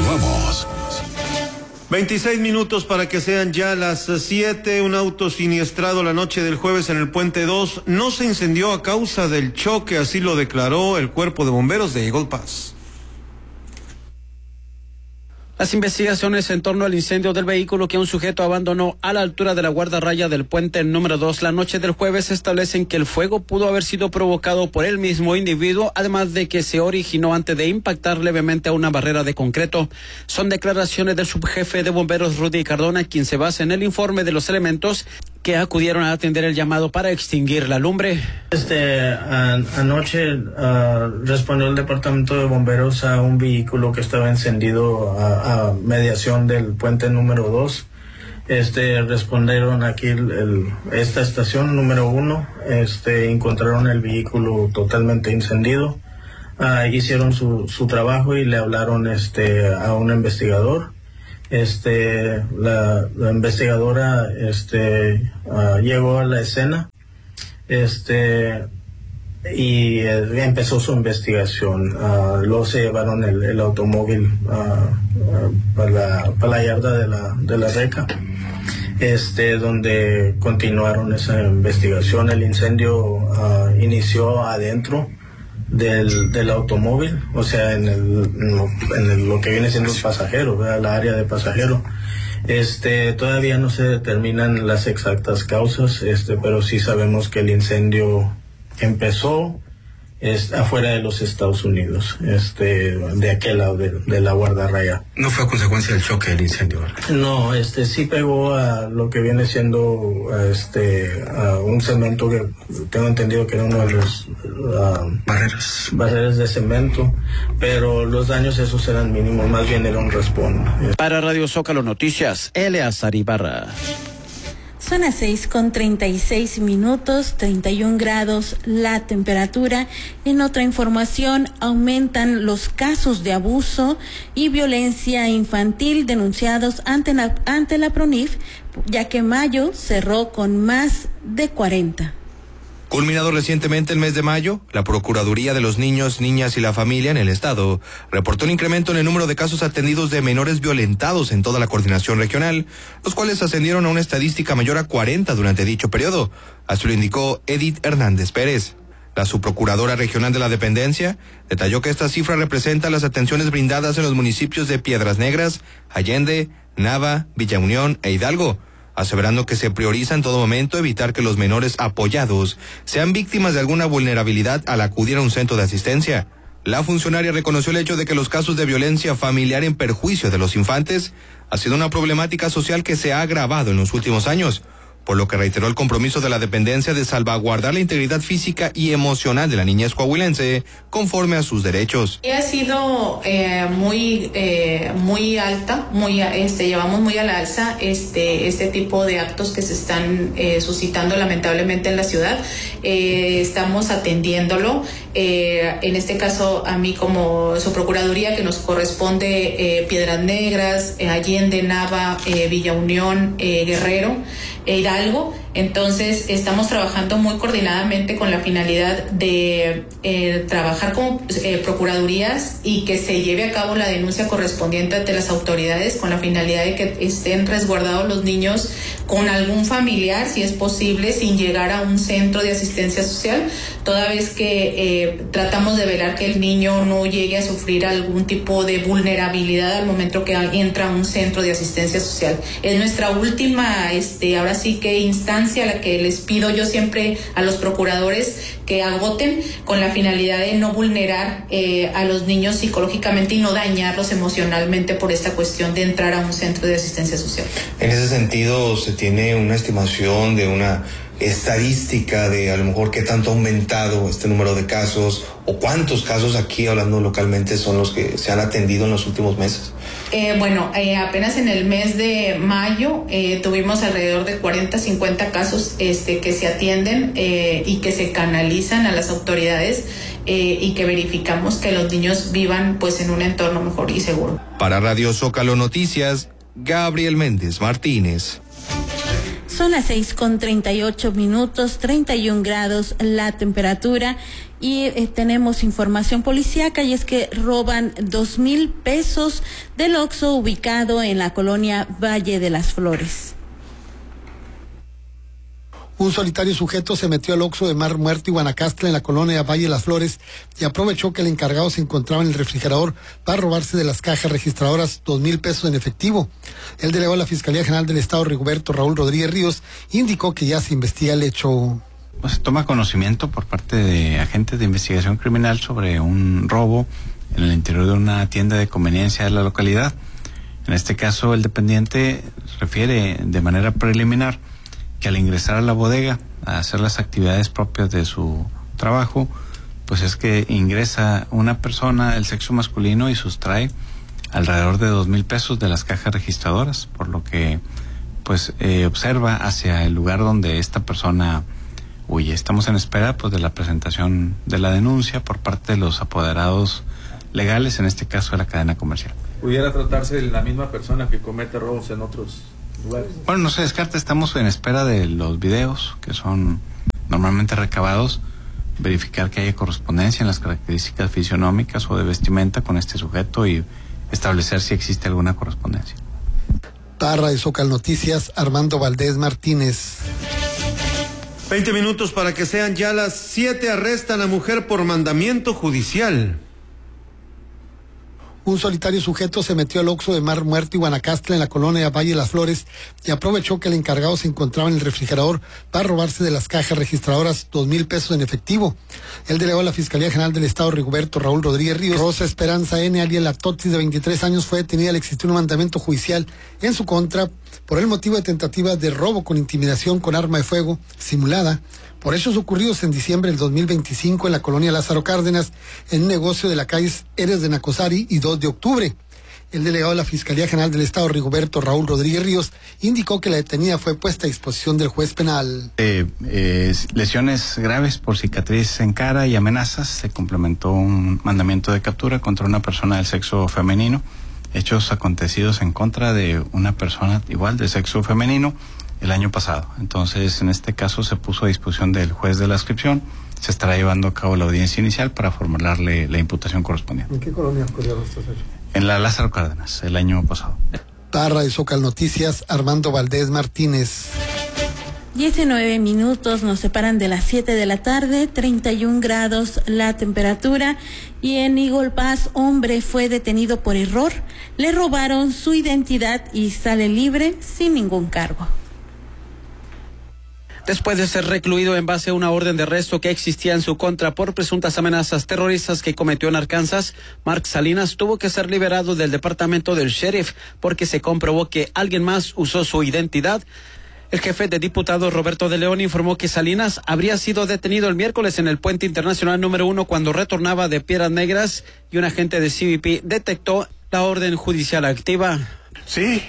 Continuamos. 26 minutos para que sean ya las 7. Un auto siniestrado la noche del jueves en el Puente 2 no se incendió a causa del choque, así lo declaró el Cuerpo de Bomberos de Eagle Pass. Las investigaciones en torno al incendio del vehículo que un sujeto abandonó a la altura de la guardarraya del puente número 2 la noche del jueves establecen que el fuego pudo haber sido provocado por el mismo individuo, además de que se originó antes de impactar levemente a una barrera de concreto. Son declaraciones del subjefe de bomberos Rudy Cardona, quien se basa en el informe de los elementos que acudieron a atender el llamado para extinguir la lumbre. Anoche respondió el departamento de bomberos a un vehículo que estaba encendido a mediación del puente número 2. Respondieron aquí esta estación número 1, encontraron el vehículo totalmente encendido. Hicieron su trabajo y le hablaron a un investigador. La investigadora llegó a la escena y empezó su investigación. Luego se llevaron el automóvil para la yarda de la reca, donde continuaron esa investigación. El incendio inició adentro del automóvil, o sea, en lo que viene siendo el pasajero, ¿verdad? La área de pasajero. Todavía no se determinan las exactas causas, pero sí sabemos que el incendio empezó afuera de los Estados Unidos, de aquel lado de la guardarraya. ¿No fue a consecuencia del choque del incendio? No, sí pegó a lo que viene siendo a un cemento que tengo entendido que era uno de los barreras de cemento, pero los daños esos eran mínimos, más bien era un raspón. Para Radio Zócalo Noticias, Eleazar Ibarra. Son las 6:36, 31 grados la temperatura. En otra información, aumentan los casos de abuso y violencia infantil denunciados ante la PRONIF, ya que mayo cerró con más de 40. Culminado recientemente el mes de mayo, la Procuraduría de los Niños, Niñas y la Familia en el Estado reportó un incremento en el número de casos atendidos de menores violentados en toda la coordinación regional, los cuales ascendieron a una estadística mayor a 40 durante dicho periodo. Así lo indicó Edith Hernández Pérez. La subprocuradora regional de la dependencia detalló que esta cifra representa las atenciones brindadas en los municipios de Piedras Negras, Allende, Nava, Villa Unión e Hidalgo, aseverando que se prioriza en todo momento evitar que los menores apoyados sean víctimas de alguna vulnerabilidad al acudir a un centro de asistencia. La funcionaria reconoció el hecho de que los casos de violencia familiar en perjuicio de los infantes ha sido una problemática social que se ha agravado en los últimos años, por lo que reiteró el compromiso de la dependencia de salvaguardar la integridad física y emocional de la niñez coahuilense conforme a sus derechos. Ha sido muy alta, llevamos muy a la alza este tipo de actos que se están suscitando lamentablemente en la ciudad. Estamos atendiéndolo. En este caso, a mí como su procuraduría que nos corresponde Piedras Negras, Allende, Nava, Villa Unión, Guerrero, Hidalgo. Entonces estamos trabajando muy coordinadamente con la finalidad de trabajar como procuradurías y que se lleve a cabo la denuncia correspondiente ante las autoridades con la finalidad de que estén resguardados los niños con algún familiar, si es posible, sin llegar a un centro de asistencia social, toda vez que tratamos de velar que el niño no llegue a sufrir algún tipo de vulnerabilidad al momento que entra a un centro de asistencia social. Es nuestra última, ahora sí que instancia a la que les pido yo siempre a los procuradores que agoten con la finalidad de no vulnerar a los niños psicológicamente y no dañarlos emocionalmente por esta cuestión de entrar a un centro de asistencia social. En ese sentido, ¿se tiene una estimación de una estadística de a lo mejor qué tanto ha aumentado este número de casos o cuántos casos aquí, hablando localmente, son los que se han atendido en los últimos meses? Apenas en el mes de mayo tuvimos alrededor de 40-50 casos que se atienden y que se canalizan a las autoridades y que verificamos que los niños vivan pues en un entorno mejor y seguro. Para Radio Zócalo Noticias, Gabriel Méndez Martínez. Son las 6:38, 31 grados la temperatura y tenemos información policíaca y es que roban 2,000 pesos del Oxxo ubicado en la colonia Valle de las Flores. Un solitario sujeto se metió al Oxxo de Mar Muerto y Guanacaste en la colonia Valle de las Flores y aprovechó que el encargado se encontraba en el refrigerador para robarse de las cajas registradoras 2,000 pesos en efectivo. El delegado de la Fiscalía General del Estado, Rigoberto Raúl Rodríguez Ríos, indicó que ya se investiga el hecho. Pues se toma conocimiento por parte de agentes de investigación criminal sobre un robo en el interior de una tienda de conveniencia de la localidad. En este caso, el dependiente refiere de manera preliminar que al ingresar a la bodega a hacer las actividades propias de su trabajo, pues es que ingresa una persona del sexo masculino y sustrae alrededor de 2,000 pesos de las cajas registradoras, por lo que pues observa hacia el lugar donde esta persona huye. Estamos en espera pues de la presentación de la denuncia por parte de los apoderados legales, en este caso de la cadena comercial. ¿Pudiera tratarse de la misma persona que comete robos en otros lugares? Bueno, no se descarta, estamos en espera de los videos que son normalmente recabados, verificar que haya correspondencia en las características fisionómicas o de vestimenta con este sujeto y establecer si existe alguna correspondencia. Para de Zócalo Noticias, Armando Valdés Martínez. 20 minutos para que sean ya las 7. Arrestan a mujer por mandamiento judicial. Un solitario sujeto se metió al Oxxo de Mar Muerto y Guanacaste en la colonia Valle de las Flores y aprovechó que el encargado se encontraba en el refrigerador para robarse de las cajas registradoras 2,000 pesos en efectivo. El delegado de la Fiscalía General del Estado, Rigoberto Raúl Rodríguez Ríos, Rosa Esperanza N., alias La Totis, de 23 años, fue detenida al existir un mandamiento judicial en su contra por el motivo de tentativa de robo con intimidación con arma de fuego simulada por hechos ocurridos en diciembre del 2025 en la colonia Lázaro Cárdenas, en un negocio de la calle Eres de Nacosari y 2 de octubre. El delegado de la Fiscalía General del Estado, Rigoberto Raúl Rodríguez Ríos, indicó que la detenida fue puesta a disposición del juez penal. Lesiones graves por cicatriz en cara y amenazas. Se complementó un mandamiento de captura contra una persona del sexo femenino. Hechos acontecidos en contra de una persona igual de sexo femenino el año pasado. Entonces, en este caso se puso a disposición del juez de la inscripción. Se estará llevando a cabo la audiencia inicial para formularle la imputación correspondiente. ¿En qué colonia ocurrieron estos hechos? En la Lázaro Cárdenas, el año pasado. Para de Zócalo Noticias, Armando Valdés Martínez. 19 minutos nos separan de las 7 de la tarde, 31 grados la temperatura. Y en Eagle Pass, hombre fue detenido por error. Le robaron su identidad y sale libre sin ningún cargo. Después de ser recluido en base a una orden de arresto que existía en su contra por presuntas amenazas terroristas que cometió en Arkansas, Mark Salinas tuvo que ser liberado del departamento del sheriff porque se comprobó que alguien más usó su identidad. El jefe de diputados, Roberto de León, informó que Salinas habría sido detenido el miércoles en el puente internacional número 1 cuando retornaba de Piedras Negras y un agente de CBP detectó la orden judicial activa. Sí,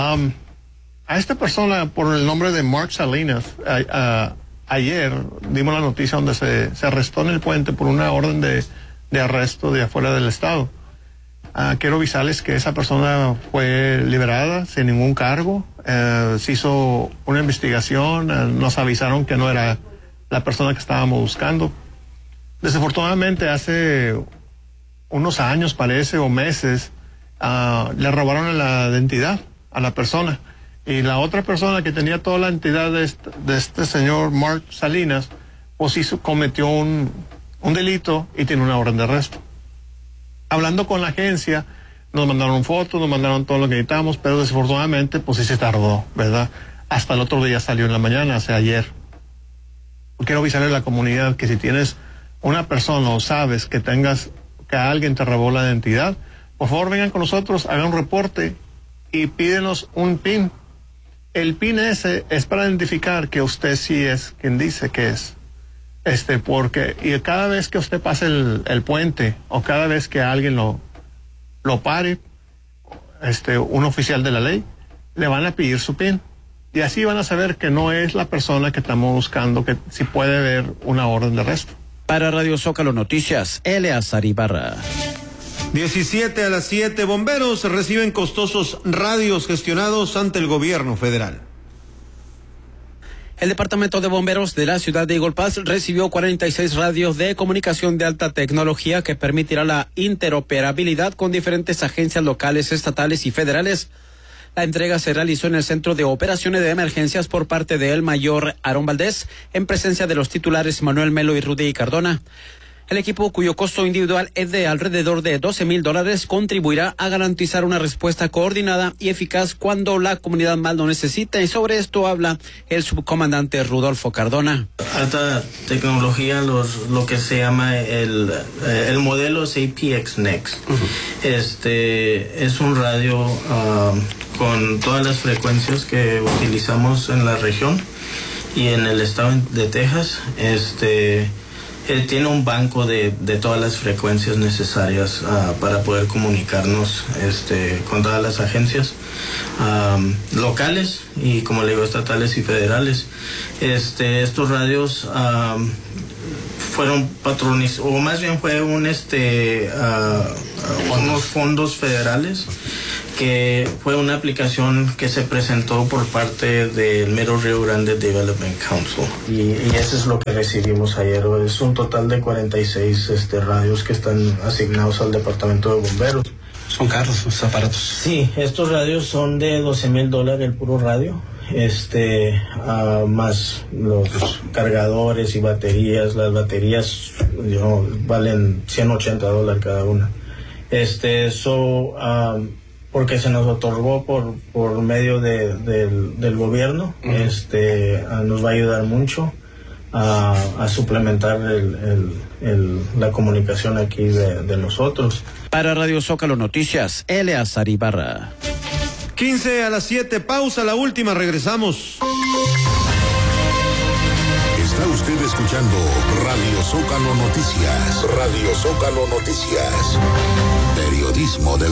a esta persona por el nombre de Mark Salinas, ayer dimos la noticia donde se arrestó en el puente por una orden de arresto de afuera del estado. Quiero avisarles que esa persona fue liberada sin ningún cargo. Se hizo una investigación, nos avisaron que no era la persona que estábamos buscando. Desafortunadamente hace unos años, parece, o meses, le robaron la identidad a la persona. Y la otra persona que tenía toda la identidad de este señor Mark Salinas, pues cometió un delito y tiene una orden de arresto. Hablando con la agencia, nos mandaron fotos, nos mandaron todo lo que necesitamos, pero desafortunadamente, pues sí se tardó, ¿verdad? Hasta el otro día salió en la mañana, o sea, ayer. Quiero avisarle a la comunidad que si tienes una persona o sabes que alguien te robó la identidad, por favor vengan con nosotros, hagan un reporte y pídenos un PIN. El PIN ese es para identificar que usted sí es quien dice que es. Porque y cada vez que usted pase el puente o cada vez que alguien lo pare, un oficial de la ley, le van a pedir su PIN. Y así van a saber que no es la persona que estamos buscando, que si puede haber una orden de arresto. Para Radio Zócalo Noticias, Eleazar Ibarra. 17 a las 7, bomberos reciben costosos radios gestionados ante el gobierno federal. El Departamento de Bomberos de la ciudad de Eagle Pass recibió 46 radios de comunicación de alta tecnología que permitirá la interoperabilidad con diferentes agencias locales, estatales y federales. La entrega se realizó en el Centro de Operaciones de Emergencias por parte del mayor Aarón Valdés, en presencia de los titulares Manuel Melo y Rudy Cardona. El equipo, cuyo costo individual es de alrededor de $12,000, contribuirá a garantizar una respuesta coordinada y eficaz cuando la comunidad más lo necesite. Y sobre esto habla el subcomandante Rudolfo Cardona. Alta tecnología, lo que se llama el modelo es APX Next. Es un radio con todas las frecuencias que utilizamos en la región y en el estado de Texas. Él tiene un banco de todas las frecuencias necesarias para poder comunicarnos con todas las agencias locales y, como le digo, estatales y federales. Estos radios fueron patronizados, o más bien fue unos fondos federales, que fue una aplicación que se presentó por parte del Mero Río Grande Development Council. Y eso es lo que recibimos ayer. Es un total de 46 radios que están asignados al Departamento de Bomberos. ¿Son caros los aparatos? Sí, estos radios son de $12,000 el puro radio. Más los cargadores y baterías. Las baterías valen $180 cada una. Porque se nos otorgó por medio del gobierno. Nos va a ayudar mucho a suplementar la comunicación aquí de nosotros. Para Radio Zócalo Noticias, Eleazar Ibarra. 6:45, pausa, la última, regresamos. Está usted escuchando Radio Zócalo Noticias. Radio Zócalo Noticias. Periodismo de la